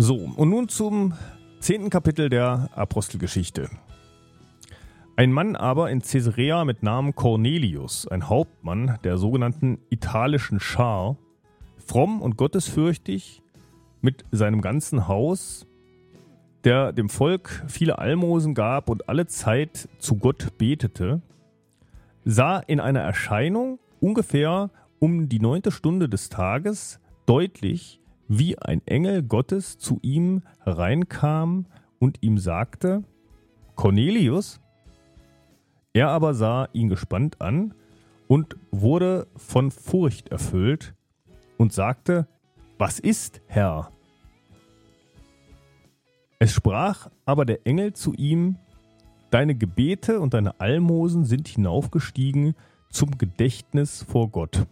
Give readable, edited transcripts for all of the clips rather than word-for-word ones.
So, und nun zum 10. Kapitel der Apostelgeschichte. Ein Mann aber in Caesarea mit Namen Cornelius, ein Hauptmann der sogenannten italischen Schar, fromm und gottesfürchtig mit seinem ganzen Haus, der dem Volk viele Almosen gab und alle Zeit zu Gott betete, sah in einer Erscheinung ungefähr um die 9. Stunde des Tages deutlich, wie ein Engel Gottes zu ihm hereinkam und ihm sagte: Cornelius. Er aber sah ihn gespannt an und wurde von Furcht erfüllt und sagte: Was ist, Herr? Es sprach aber der Engel zu ihm: Deine Gebete und deine Almosen sind hinaufgestiegen zum Gedächtnis vor Gott.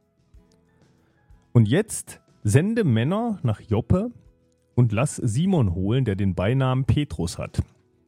Und jetzt sende Männer nach Joppe und lass Simon holen, der den Beinamen Petrus hat.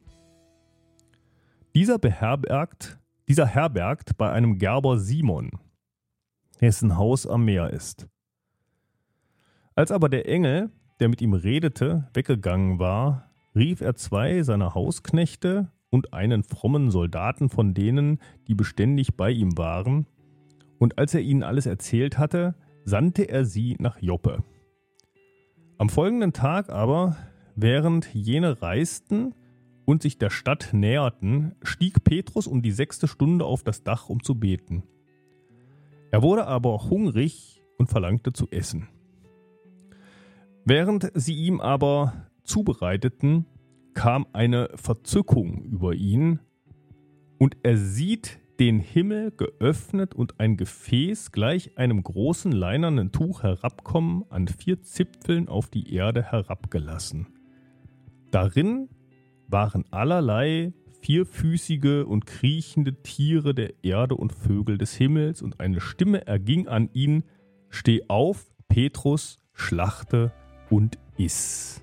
Dieser herbergt bei einem Gerber Simon, dessen Haus am Meer ist. Als aber der Engel, der mit ihm redete, weggegangen war, rief er 2 seiner Hausknechte und einen frommen Soldaten von denen, die beständig bei ihm waren, und als er ihnen alles erzählt hatte, sandte er sie nach Joppe. Am folgenden Tag aber, während jene reisten und sich der Stadt näherten, stieg Petrus um die 6. Stunde auf das Dach, um zu beten. Er wurde aber hungrig und verlangte zu essen. Während sie ihm aber zubereiteten, kam eine Verzückung über ihn, und er sieht den Himmel geöffnet und ein Gefäß gleich einem großen leinenen Tuch herabkommen, an 4 Zipfeln auf die Erde herabgelassen. Darin waren allerlei vierfüßige und kriechende Tiere der Erde und Vögel des Himmels, und eine Stimme erging an ihn: Steh auf, Petrus, schlachte und iss.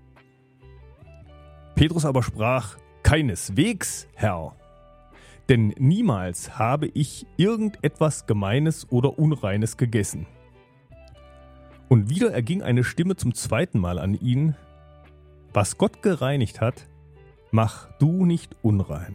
Petrus aber sprach: Keineswegs, Herr, denn niemals habe ich irgendetwas Gemeines oder Unreines gegessen. Und wieder erging eine Stimme zum 2. Mal an ihn: Was Gott gereinigt hat, mach du nicht unrein.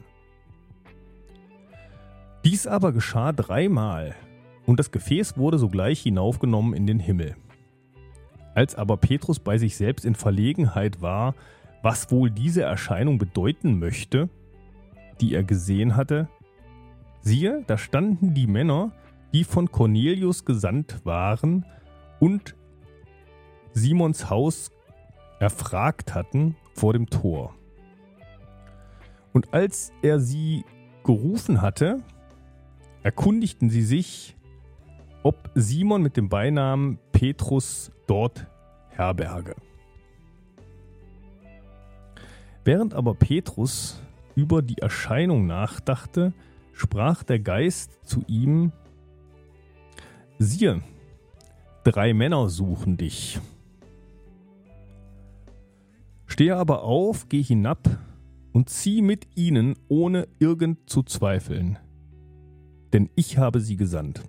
Dies aber geschah 3 Mal, und das Gefäß wurde sogleich hinaufgenommen in den Himmel. Als aber Petrus bei sich selbst in Verlegenheit war, was wohl diese Erscheinung bedeuten möchte, die er gesehen hatte, siehe, da standen die Männer, die von Cornelius gesandt waren und Simons Haus erfragt hatten, vor dem Tor. Und als er sie gerufen hatte, erkundigten sie sich, ob Simon mit dem Beinamen Petrus dort herberge. Während aber Petrus über die Erscheinung nachdachte, sprach der Geist zu ihm: Siehe, 3 Männer suchen dich. Stehe aber auf, geh hinab und zieh mit ihnen, ohne irgend zu zweifeln, denn ich habe sie gesandt.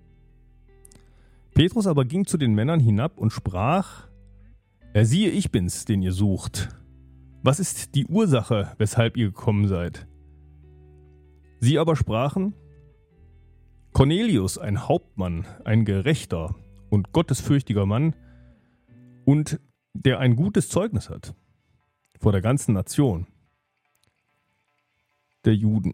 Petrus aber ging zu den Männern hinab und sprach: Siehe, ich bin's, den ihr sucht. Was ist die Ursache, weshalb ihr gekommen seid? Sie aber sprachen: Cornelius, ein Hauptmann, ein gerechter und gottesfürchtiger Mann, und der ein gutes Zeugnis hat vor der ganzen Nation der Juden,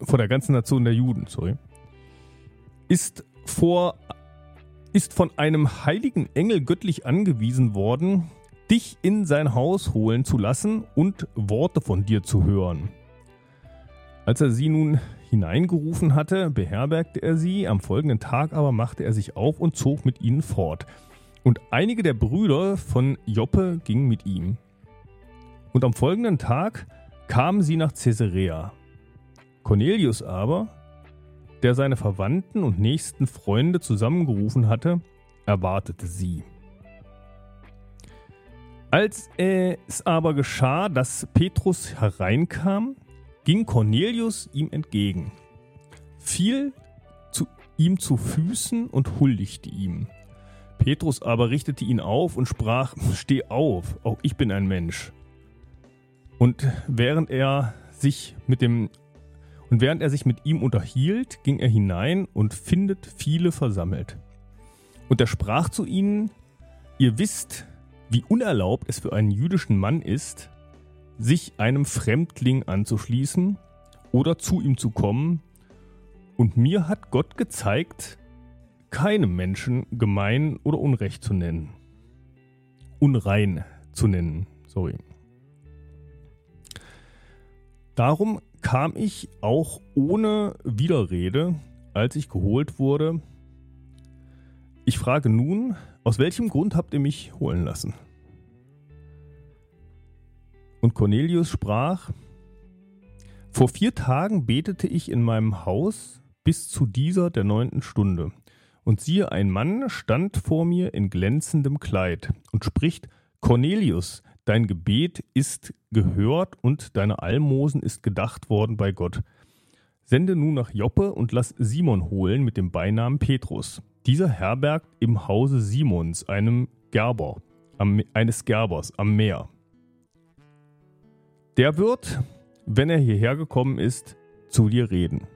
ist von einem heiligen Engel göttlich angewiesen worden, dich in sein Haus holen zu lassen und Worte von dir zu hören. Als er sie nun hineingerufen hatte, beherbergte er sie, am folgenden Tag aber machte er sich auf und zog mit ihnen fort. Und einige der Brüder von Joppe gingen mit ihm. Und am folgenden Tag kamen sie nach Caesarea. Cornelius aber, der seine Verwandten und nächsten Freunde zusammengerufen hatte, erwartete sie. Als es aber geschah, dass Petrus hereinkam, ging Cornelius ihm entgegen, fiel ihm zu Füßen und huldigte ihm. Petrus aber richtete ihn auf und sprach: Steh auf, auch ich bin ein Mensch. Und während er sich mit ihm unterhielt, ging er hinein und findet viele versammelt. Und er sprach zu ihnen: Ihr wisst, wie unerlaubt es für einen jüdischen Mann ist, sich einem Fremdling anzuschließen oder zu ihm zu kommen. Und mir hat Gott gezeigt, keinem Menschen gemein oder unrein zu nennen. Darum kam ich auch ohne Widerrede, als ich geholt wurde. Ich frage nun, aus welchem Grund habt ihr mich holen lassen? Und Cornelius sprach: Vor 4 Tagen betete ich in meinem Haus bis zu dieser der 9. Stunde. Und siehe, ein Mann stand vor mir in glänzendem Kleid und spricht: Cornelius, dein Gebet ist gehört und deine Almosen ist gedacht worden bei Gott. Sende nun nach Joppe und lass Simon holen mit dem Beinamen Petrus. Dieser herbergt im Hause Simons, eines Gerbers am Meer. Der wird, wenn er hierher gekommen ist, zu dir reden.